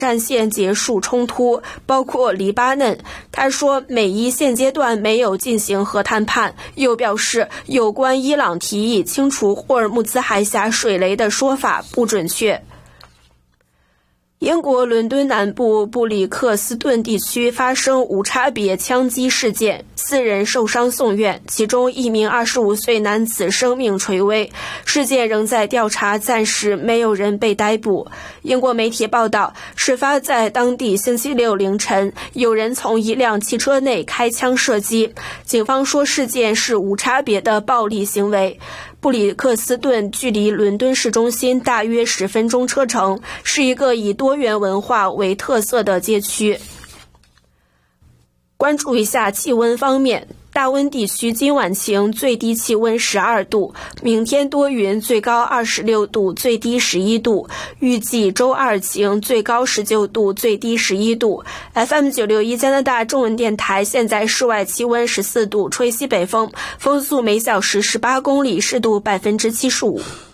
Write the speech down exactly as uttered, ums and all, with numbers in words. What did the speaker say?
战线结束冲突，包括黎巴嫩。他说，美伊现阶段没有进行核谈判，又表示有关伊朗提议清除霍尔木兹海峡水雷的说法不准确。英国伦敦南部布里克斯顿地区发生无差别枪击事件，四人受伤送院，其中一名二十五岁男子生命垂危。事件仍在调查，暂时没有人被逮捕。英国媒体报道，事发在当地星期六凌晨，有人从一辆汽车内开枪射击。警方说，事件是无差别的暴力行为。布里克斯顿距离伦敦市中心大约十分钟车程，是一个以多元文化为特色的街区。关注一下气温方面，大温地区今晚晴，最低气温十二度，明天多云，最高二十六度，最低十一度，预计周二晴，最高十九度，最低十一度。 F M 九六一 加拿大中文电台，现在室外气温十四度，吹西北风，风速每小时十八公里，湿度百分之七十五。